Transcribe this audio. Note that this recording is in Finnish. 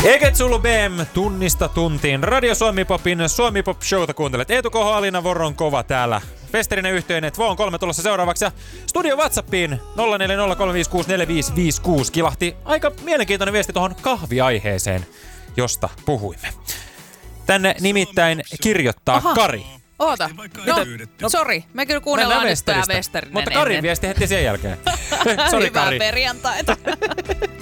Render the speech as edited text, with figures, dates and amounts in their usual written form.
Eiket Sulu BM, tunnista tuntiin. Radio Suomi Popin Suomi Pop Showta kuuntelet. Eetu Koho, Alina Vorronkova täällä. Festerinen yhteinen Tvon 3 tulossa seuraavaksi. Ja studio WhatsAppiin 0403564556 kilahti aika mielenkiintoinen viesti tuohon kahviaiheeseen, josta puhuimme. Tänne nimittäin kirjoittaa Kari. Oota. No, sori. Me kyllä kuunnellaan nyt tää Westerinen. Mutta Karin viesti heti sen jälkeen. Sori, Hyvää Kari. perjantaita.